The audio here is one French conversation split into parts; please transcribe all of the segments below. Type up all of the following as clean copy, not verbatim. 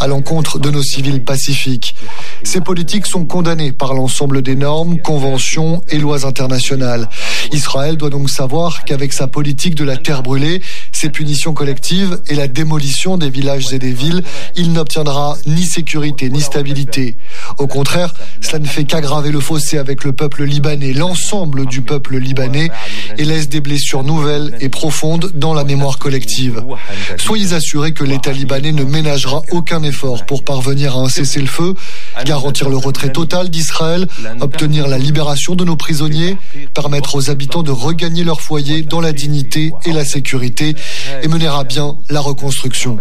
à l'encontre de nos civils pacifiques. Ces politiques sont condamnées par l'ensemble des normes, conventions et lois internationales. Israël doit donc savoir qu'avec sa politique de la terre brûlée, ses punitions collectives et la démolition des villages et des villes, il n'obtiendra ni sécurité ni stabilité. Au contraire, cela ne fait qu'aggraver le fossé avec le peuple libanais, l'ensemble du peuple libanais, et laisse des blessures nouvelles et profondes dans la mémoire collective. Soyez assurés que l'État libanais ne ménagera aucun effort pour parvenir à un cessez-le-feu, garantir le retrait total d'Israël, obtenir la libération de nos prisonniers, permettre aux habitants de regagner leur foyer dans la dignité et la sécurité et mener à bien la reconstruction.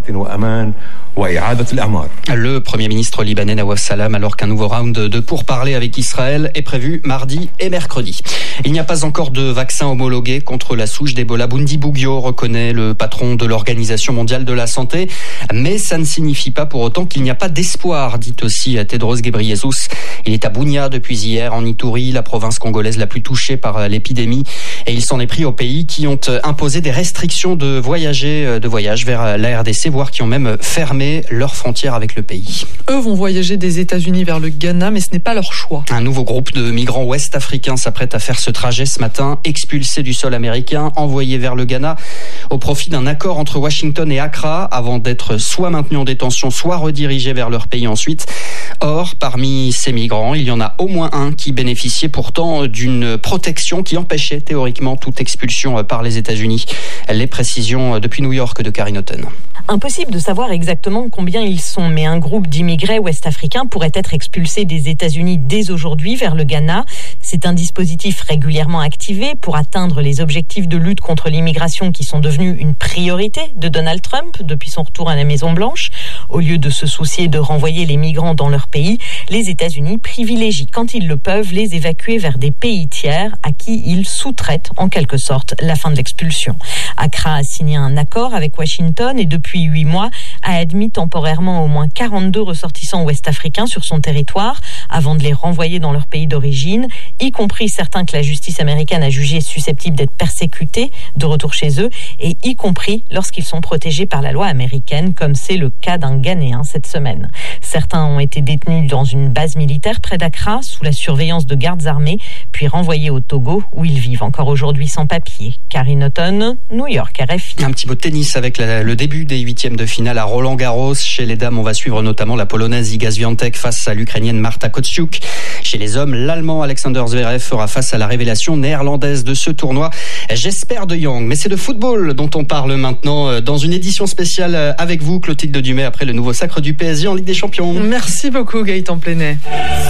Le Premier ministre libanais Nawaf Salam, alors qu'un nouveau round de pourparlers avec Israël est prévu mardi et mercredi. Il n'y a pas encore de vaccin homologué contre la souche d'Ebola Bundibugyo, reconnaît le patron de l'Organisation mondiale de la santé, mais ça ne signifie pas pour autant qu'il n'y a pas d'espoir, dit aussi Tedros Ghebreyesus. Il est à Bunia depuis hier, en Ituri, la province congolaise la plus touchée par l'épidémie, et il s'en est pris aux pays qui ont imposé des restrictions de voyage vers la RDC, voire qui ont même fermé leurs frontières avec le pays. Eux vont voyager des États-Unis vers le Ghana, mais ce n'est pas leur choix. Un nouveau groupe de migrants ouest-africains s'apprête à faire ce trajet ce matin, expulsés du sol américain, envoyés vers le Ghana, au profit d'un accord entre Washington et Accra, avant d'être soit maintenus en détention, soit redirigés vers leur pays ensuite. Or, parmi ces migrants, il y en a au moins un qui bénéficiait pourtant d'une protection qui empêchait théoriquement toute expulsion par les États-Unis. Les précisions depuis New York de Karine Houghton. Impossible de savoir exactement combien ils sont, mais un groupe d'immigrés ouest-africains pourrait être expulsé des États-Unis dès aujourd'hui vers le Ghana. C'est un dispositif régulièrement activé pour atteindre les objectifs de lutte contre l'immigration qui sont devenus une priorité de Donald Trump depuis son retour à la Maison-Blanche. Au lieu de se soucier de renvoyer les migrants dans leur pays, les États-Unis privilégient, quand ils le peuvent, les évacuer vers des pays tiers à qui ils sous-traitent en quelque sorte la fin de l'expulsion. Accra a signé un accord avec Washington et depuis 8 mois a admis temporairement au moins 42 ressortissants ouest-africains sur son territoire avant de les renvoyer dans leur pays d'origine, y compris certains que la justice américaine a jugés susceptibles d'être persécutés de retour chez eux, et y compris lorsqu'ils sont protégés par la loi américaine, comme c'est le cas d'un Ghanéen cette semaine. Certains ont été détenus dans une base militaire près d'Accra, sous la surveillance de gardes armés, puis renvoyés au Togo, où ils vivent encore aujourd'hui sans papier. Karine Houghton, New York, RFI. Un petit mot de tennis avec le début des huitièmes de finale à Roland-Garros. Chez les dames, on va suivre notamment la Polonaise Iga Świątek face à l'Ukrainienne Marta Kostyuk. Chez les hommes, l'Allemand Alexander Zverev fera face à la révélation néerlandaise de ce tournoi, Jesper de Jong. Mais c'est de football dont on parle maintenant dans une édition spéciale avec vous, Clotilde Dumais, après le nouveau sacre du PSG en Ligue des Champions. Merci beaucoup, Gaëtan Plenet.